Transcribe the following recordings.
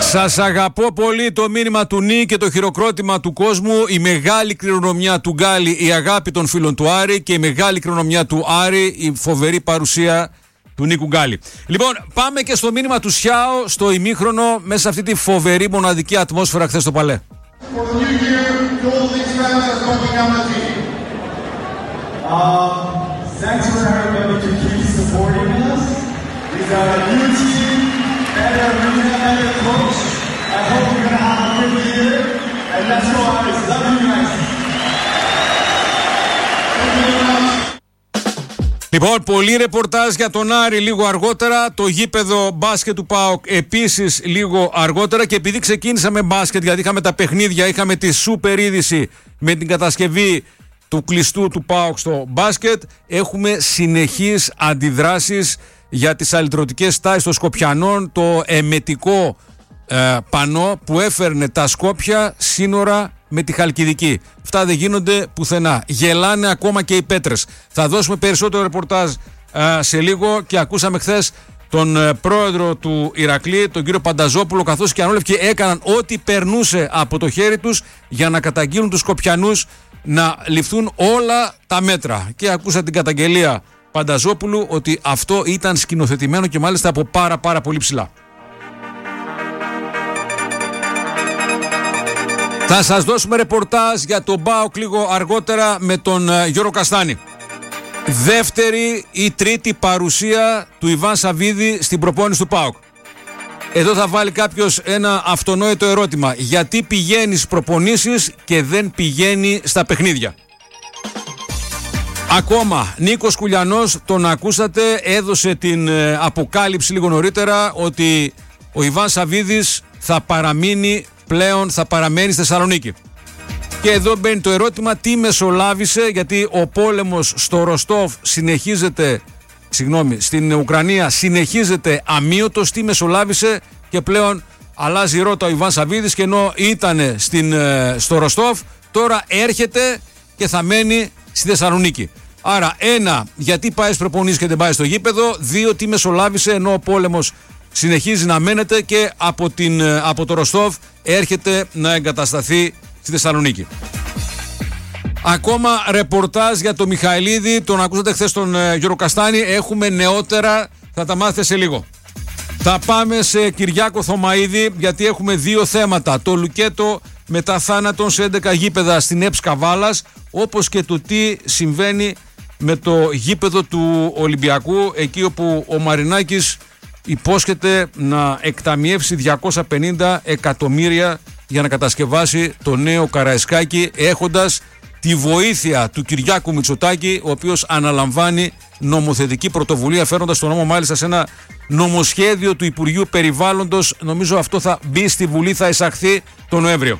Σας αγαπώ πολύ, το μήνυμα του Νί και το χειροκρότημα του κόσμου. Η μεγάλη κληρονομιά του Γκάλι, η αγάπη των φίλων του Άρη, και η μεγάλη κληρονομιά του Άρη, η φοβερή παρουσία του Νίκου Γκάλι. Λοιπόν, πάμε και στο μήνυμα του Σιάο στο ημίχρονο, μέσα σε αυτή τη φοβερή μοναδική ατμόσφαιρα χθες στο Παλέ. Thanks for everybody to keep supporting us. We've got a new team, better arena, better coach. I hope we're going to have a good year. And let's go, Alex. Love you guys. Λοιπόν, πολύ ρεπορτάζ για τον Άρη λίγο αργότερα. Το γήπεδο μπάσκετ του ΠΑΟΚ επίσης λίγο αργότερα. Και επειδή ξεκίνησαμε μπάσκετ, γιατί είχαμε τα παιχνίδια, είχαμε τη σούπερ είδηση με την κατασκευή του κλειστού του ΠΑΟΚ στο μπάσκετ, έχουμε συνεχείς αντιδράσεις για τις αλυτρωτικές στάσεις των Σκοπιανών, το εμετικό πανό που έφερνε τα Σκόπια σύνορα με τη Χαλκιδική. Αυτά δεν γίνονται πουθενά. Γελάνε ακόμα και οι πέτρες. Θα δώσουμε περισσότερο ρεπορτάζ σε λίγο, και ακούσαμε χθες τον πρόεδρο του Ηρακλή, τον κύριο Πανταζόπουλο, καθώς και ανόλευκοι έκαναν ό,τι περνούσε από το χέρι τους για να καταγγείλουν τους Σκοπιανούς να ληφθούν όλα τα μέτρα. Και ακούσα την καταγγελία Πανταζόπουλου ότι αυτό ήταν σκηνοθετημένο και μάλιστα από πάρα πολύ ψηλά. Θα σας δώσουμε ρεπορτάζ για τον ΠΑΟΚ λίγο αργότερα με τον Γιώργο Καστάνη. Δεύτερη ή τρίτη παρουσία του Ιβάν Σαββίδη στην προπόνηση του ΠΑΟΚ. Εδώ θα βάλει κάποιος ένα αυτονόητο ερώτημα. Γιατί πηγαίνει στις προπονήσεις και δεν πηγαίνει στα παιχνίδια? Ακόμα, Νίκος Κουλιανός, τον ακούσατε, έδωσε την αποκάλυψη λίγο νωρίτερα ότι ο Ιβάν Σαββίδης θα παραμένει στη Θεσσαλονίκη. Και εδώ μπαίνει το ερώτημα, τι μεσολάβησε, γιατί ο πόλεμος στο Ροστόφ στην Ουκρανία συνεχίζεται αμείωτος. Τι μεσολάβησε και πλέον αλλάζει ρότα ο Ιβάν Σαββίδης, και ενώ ήταν στο Ροστόφ, τώρα έρχεται και θα μένει στη Θεσσαλονίκη. Άρα, ένα, γιατί πάει στις προπονήσεις και δεν πάει στο γήπεδο; δύο, τι μεσολάβησε ενώ ο πόλεμος συνεχίζει να μένεται και από το Ροστόφ έρχεται να εγκατασταθεί στη Θεσσαλονίκη. Ακόμα ρεπορτάζ για το Μιχαηλίδη, τον ακούσατε χθες τον Γιώργο Καστάνη. Έχουμε νεότερα, θα τα μάθετε σε λίγο. Θα πάμε σε Κυριάκο Θωμαίδη, γιατί έχουμε δύο θέματα. Το λουκέτο μετά θάνατον σε 11 γήπεδα στην ΕΠΣ Καβάλας, όπως και το τι συμβαίνει με το γήπεδο του Ολυμπιακού, εκεί όπου ο Μαρινάκης υπόσχεται να εκταμιεύσει 250 εκατομμύρια για να κατασκευάσει το νέο Καραϊσκάκι, έχοντας τη βοήθεια του Κυριάκου Μητσοτάκη, ο οποίος αναλαμβάνει νομοθετική πρωτοβουλία, φέροντας το νόμο μάλιστα σε ένα νομοσχέδιο του Υπουργείου Περιβάλλοντος. Νομίζω αυτό θα μπει στη Βουλή, θα εισαχθεί το Νοέμβριο.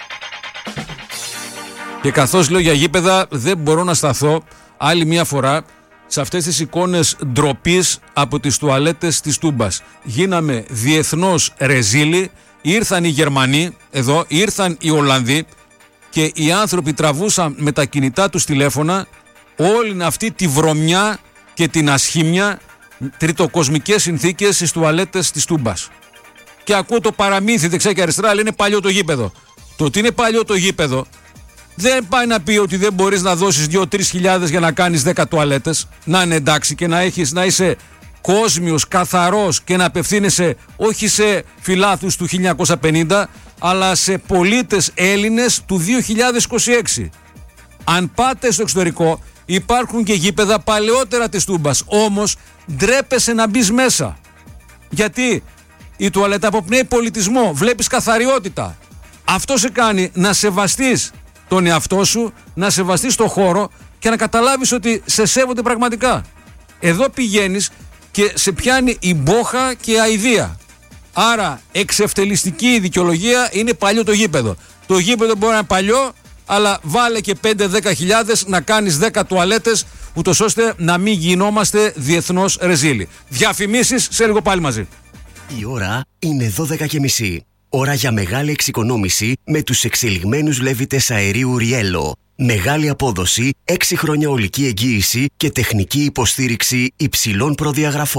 Και καθώς λέω για γήπεδα, δεν μπορώ να σταθώ άλλη μια φορά σε αυτές τις εικόνες ντροπής από τις τουαλέτες της Τούμπας. Γίναμε διεθνώς ρεζίλοι, ήρθαν οι Γερμανοί εδώ, ήρθαν οι Ολλανδοί, και οι άνθρωποι τραβούσαν με τα κινητά τους τηλέφωνα όλη αυτή τη βρωμιά και την ασχήμια, τριτοκοσμικές συνθήκες στις τουαλέτες της Τούμπας. Και ακούω το παραμύθι δεξιά και αριστερά, αλλά είναι παλιό το γήπεδο. Το ότι είναι παλιό το γήπεδο δεν πάει να πει ότι δεν μπορείς να δώσεις 2-3 χιλιάδες για να κάνεις 10 τουαλέτες, να είναι εντάξει, και να είσαι κόσμιος, καθαρός, και να απευθύνεσαι όχι σε φιλάθλους του 1950, αλλά σε πολίτες Έλληνες του 2026. Αν πάτε στο εξωτερικό, υπάρχουν και γήπεδα παλαιότερα της Τούμπας, όμως ντρέπεσαι να μπεις μέσα. Γιατί η τουαλέτα αποπνέει πολιτισμό, βλέπεις καθαριότητα. Αυτό σε κάνει να σεβαστείς τον εαυτό σου, να σεβαστείς το χώρο και να καταλάβεις ότι σε σέβονται πραγματικά. Εδώ πηγαίνεις και σε πιάνει η μπόχα και η αηδία. Άρα εξευτελιστική δικαιολογία είναι παλιό το γήπεδο. Το γήπεδο μπορεί να είναι παλιό, αλλά βάλε και 5-10 χιλιάδες να κάνεις 10 τουαλέτες, ούτως ώστε να μην γινόμαστε διεθνώς ρεζίλοι. Διαφημίσεις σε λίγο πάλι μαζί. Η ώρα είναι 12:30. Ώρα για μεγάλη εξοικονόμηση με τους εξελιγμένους λέβητες αερίου Riello. Μεγάλη απόδοση, 6 χρόνια ολική εγγύηση και τεχνική υποστήριξη υψηλών προδιαγραφών.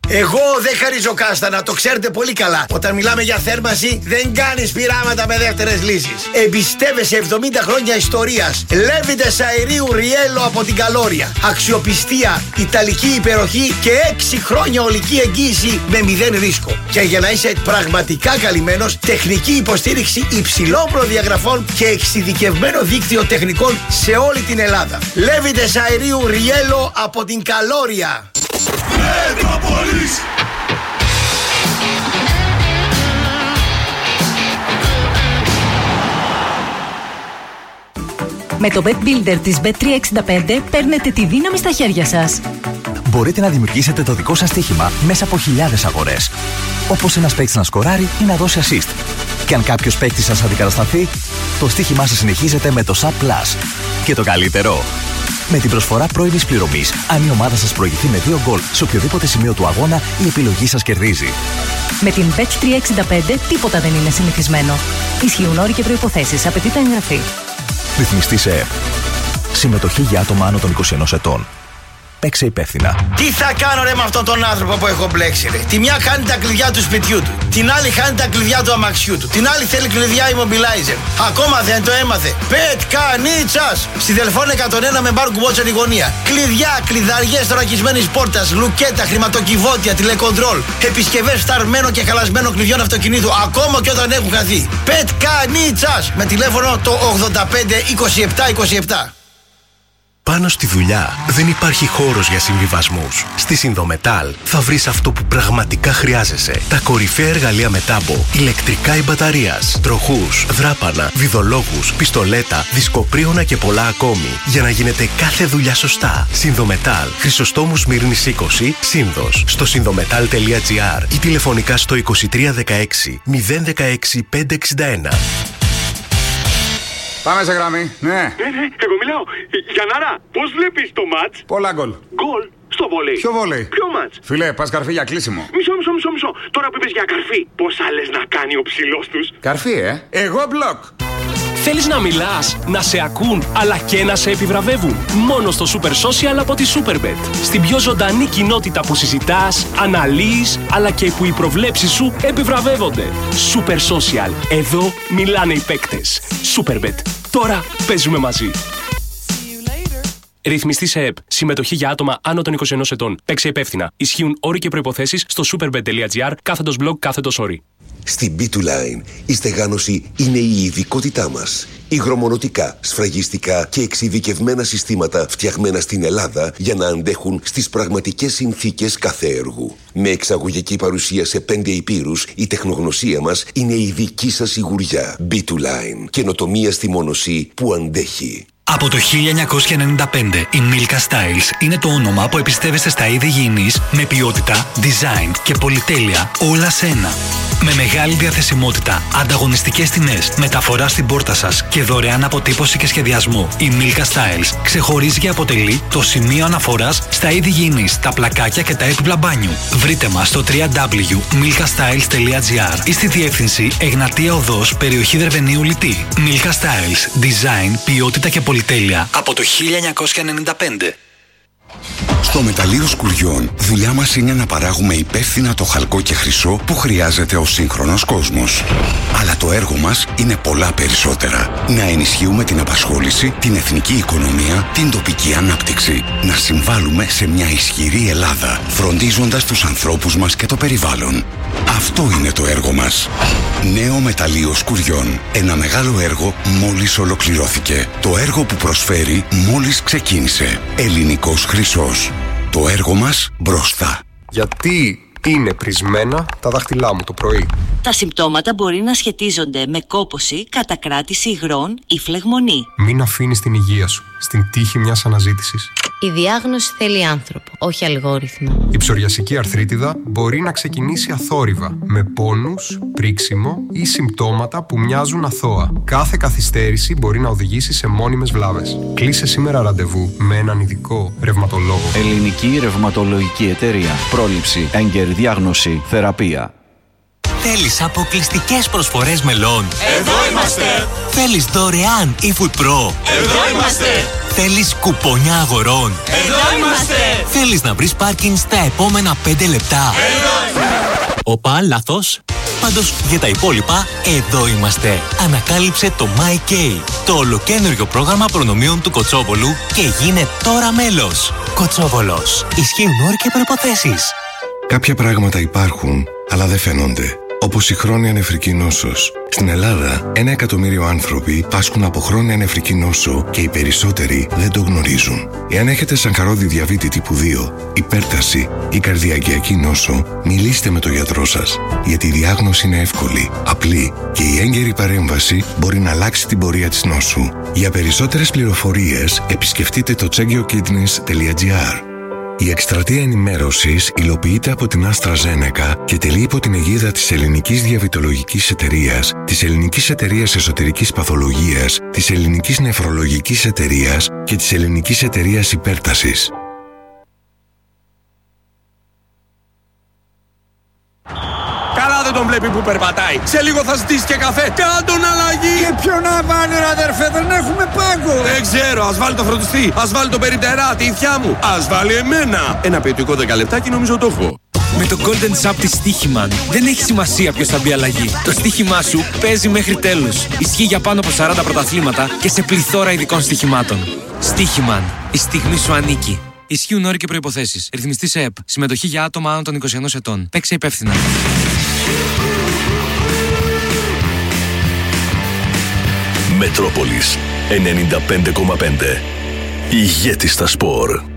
Εγώ δεν χαρίζω κάστανα, το ξέρετε πολύ καλά. Όταν μιλάμε για θέρμανση, δεν κάνεις πειράματα με δεύτερες λύσεις. Εμπιστεύεσαι 70 χρόνια ιστορίας. Λέβητες αερίου Ριέλο από την Καλόρια. Αξιοπιστία, ιταλική υπεροχή και 6 χρόνια ολική εγγύηση με 0 ρίσκο. Και για να είσαι πραγματικά καλυμμένος, τεχνική υποστήριξη υψηλών προδιαγραφών και εξειδικευμένο δίκτυο τεχνικών σε όλη την Ελλάδα. Λέβητες αερίου Ριέλο από την Καλόρια. Metropolis. Με το Bet Builder της Bet365 παίρνετε τη δύναμη στα χέρια σας. Μπορείτε να δημιουργήσετε το δικό σας στοίχημα μέσα από χιλιάδες αγορές. Όπως ένας παίκτης να σκοράρει ή να δώσει assist. Και αν κάποιος παίκτης σας αντικατασταθεί, το στοίχημά σας συνεχίζεται με το Sub Plus. Και το καλύτερο, με την προσφορά πρώιμης πληρωμής, αν η ομάδα σας προηγηθεί με 2 γκολ σε οποιοδήποτε σημείο του αγώνα, η επιλογή σας κερδίζει. Με την Bet365 τίποτα δεν είναι συνηθισμένο. Ισχύουν όροι και προϋποθέσεις. Απαιτείται εγγραφή. Ρυθμιστή σε ΕΠ. Συμμετοχή για άτομα άνω των 21 ετών. Παίξε υπεύθυνα. Τι θα κάνω ρε με αυτόν τον άνθρωπο που έχω μπλέξει ρε. Τη μια χάνει τα κλειδιά του σπιτιού του. Την άλλη χάνει τα κλειδιά του αμαξιού του. Την άλλη θέλει κλειδιά immobilizer. Ακόμα δεν το έμαθε. Πετκανίτσας. Στη Δελφών 101 με μπάρ κουμπότσεν η γωνία. Κλειδιά, κλειδαριές θωρακισμένης πόρτας, λουκέτα, χρηματοκιβώτια, τηλεκοντρόλ. Επισκευές φταρμένο και χαλασμένο κλειδιών αυτοκινήτου. Ακόμα και όταν έχουν χαθεί. Πετκανίτσας. Με τηλέφωνο το 85 27 27. Πάνω στη δουλειά δεν υπάρχει χώρος για συμβιβασμούς. Στη Συνδομετάλ θα βρεις αυτό που πραγματικά χρειάζεσαι. Τα κορυφαία εργαλεία με τάμπο, ηλεκτρικά ή μπαταρίας, τροχούς, δράπανα, βιδολόγους, πιστολέτα, δισκοπρίωνα και πολλά ακόμη. Για να γίνεται κάθε δουλειά σωστά. Συνδομετάλ, Χρυσοστόμου Σμύρνης 20, Σύνδος. Στο συνδομετάλ.gr ή τηλεφωνικά στο 2316 016 561. Πάμε σε γραμμή, ναι. Εγώ μιλάω. Γιαννάρα, πώς βλέπεις το μάτς? Πολλά γκολ. Γκολ στο βολέι. Ποιο βολέι? Ποιο μάτς? Φιλέ, πας καρφί για κλείσιμο. Μισό. Τώρα που είπες για καρφί, πώς άλλες να κάνει ο ψηλός τους? Καρφί, Εγώ μπλοκ. Θέλεις να μιλάς, να σε ακούν, αλλά και να σε επιβραβεύουν? Μόνο στο Super Social από τη Superbet. Στην πιο ζωντανή κοινότητα που συζητάς, αναλύεις, αλλά και που οι προβλέψεις σου επιβραβεύονται. Super Social. Εδώ μιλάνε οι παίκτες. Superbet. Τώρα παίζουμε μαζί. Ρυθμιστή σε ΕΠ. Συμμετοχή για άτομα άνω των 21 ετών. Παίξε υπεύθυνα. Ισχύουν όροι και προϋποθέσεις στο superbet.gr/blog/όροι. Στην B2Line η στεγάνωση είναι η ειδικότητά μας. Υγρομονωτικά, σφραγιστικά και εξειδικευμένα συστήματα φτιαγμένα στην Ελλάδα για να αντέχουν στις πραγματικές συνθήκες κάθε έργου. Με εξαγωγική παρουσία σε 5 υπήρους, η τεχνογνωσία μας είναι η δική σας σιγουριά. B2Line. Καινοτομία στη μόνωση που αντέχει. Από το 1995 η Milka Styles είναι το όνομα που εμπιστεύεστε στα είδη υγιεινής με ποιότητα, design και πολυτέλεια όλα σε ένα. Με μεγάλη διαθεσιμότητα, ανταγωνιστικές τιμές, μεταφορά στην πόρτα σας και δωρεάν αποτύπωση και σχεδιασμό, η Milka Styles ξεχωρίζει και αποτελεί το σημείο αναφοράς στα είδη υγιεινής, τα πλακάκια και τα έπιπλα μπάνιου. Βρείτε μας στο www.milkastyles.gr ή στη διεύθυνση Εγνατία Οδός, περιοχή Δερβενίου Λιτή. Milka Styles, design, ποιότητα και πολυτέλεια από το 1995. Στο μεταλλείο Σκουριών, δουλειά μας είναι να παράγουμε υπεύθυνα το χαλκό και χρυσό που χρειάζεται ο σύγχρονος κόσμος. Αλλά το έργο μας είναι πολλά περισσότερα. Να ενισχύουμε την απασχόληση, την εθνική οικονομία, την τοπική ανάπτυξη. Να συμβάλλουμε σε μια ισχυρή Ελλάδα, φροντίζοντας τους ανθρώπους μας και το περιβάλλον. Αυτό είναι το έργο μας. Νέο μεταλλείο Σκουριών. Ένα μεγάλο έργο μόλις ολοκληρώθηκε. Το έργο που προσφέρει μόλις ξεκίνησε. Ελληνικός χρυσός. Το έργο μας μπροστά. Γιατί είναι πρισμένα τα δάχτυλά μου το πρωί? Τα συμπτώματα μπορεί να σχετίζονται με κόπωση, κατακράτηση υγρών ή φλεγμονή. Μην αφήνεις την υγεία σου στην τύχη μιας αναζήτησης. Η διάγνωση θέλει άνθρωπο, όχι αλγόριθμο. Η ψωριασική αρθρίτιδα μπορεί να ξεκινήσει αθόρυβα, με πόνους, πρίξιμο ή συμπτώματα που μοιάζουν αθώα. Κάθε καθυστέρηση μπορεί να οδηγήσει σε μόνιμες βλάβες. Κλείσε σήμερα ραντεβού με έναν ειδικό ρευματολόγο. Ελληνική Ρευματολογική Εταιρεία. Πρόληψη, έγκαιρη διάγνωση, θεραπεία. Θέλεις αποκλειστικές προσφορές μελών? Εδώ είμαστε! Θέλεις δωρεάν eFood Pro? Εδώ είμαστε! Θέλεις κουπόνια αγορών? Εδώ είμαστε! Θέλεις να βρεις πάρκινγκ στα επόμενα 5 λεπτά? Εδώ είμαστε! Οπα, λάθος. Πάντως για τα υπόλοιπα, εδώ είμαστε. Ανακάλυψε το MyK, το ολοκαίνουργιο πρόγραμμα προνομίων του Κοτσόβολου και γίνε τώρα μέλος. Κοτσόβολος. Ισχύουν όροι και προϋποθέσεις. Κάποια πράγματα υπάρχουν, αλλά δεν φαίνονται. Όπως η χρόνια νεφρική νόσος. Στην Ελλάδα, 1 εκατομμύριο άνθρωποι πάσχουν από χρόνια νεφρική νόσο και οι περισσότεροι δεν το γνωρίζουν. Εάν έχετε σαγχαρώδη διαβήτη τύπου 2, υπέρταση ή καρδιακιακή νόσο, μιλήστε με τον γιατρό σας. Γιατί η διάγνωση είναι εύκολη, απλή και η έγκαιρη παρέμβαση μπορεί να αλλάξει την πορεία της νόσου. Για περισσότερες πληροφορίες, επισκεφτείτε το chegiokidneys.gr. Η εκστρατεία ενημέρωσης υλοποιείται από την AstraZeneca και τελεί υπό την αιγίδα της Ελληνικής Διαβητολογικής Εταιρείας, της Ελληνικής Εταιρείας Εσωτερικής Παθολογίας, της Ελληνικής Νεφρολογικής Εταιρείας και της Ελληνικής Εταιρείας Υπέρτασης. Καλά δεν τον βλέπει που περπατάει. Σε λίγο θα ζητήσει και καφέ. Κάντον αλλαγή. Και ποιο να βάλει ρε αδερφέ, δεν έχουμε πάγκο. Δεν ξέρω, ας βάλει το φροντιστή. Ας βάλει το περιπτερά, τη ηθιά μου. Ας βάλει εμένα. Ένα ποιοτικό 10 λεπτάκι νομίζω το έχω. Με το Golden Sub της Στοίχημαν δεν έχει σημασία ποιος θα μπει αλλαγή. Το στοίχημά σου παίζει μέχρι τέλους. Ισχύει για πάνω από 40 πρωταθλήματα και σε πληθώρα ειδικών στοιχημάτων. Στοίχημαν. Η στιγμή σου ανήκει. Ισχύουν όροι και προϋποθέσεις. Ρυθμιστή σε ΕΠ. Συμμετοχή για άτομα άνω των 21 ετών. Παίξε υπεύθυνα. Μετρόπολης 95,5. Ηγέτη στα σπορ.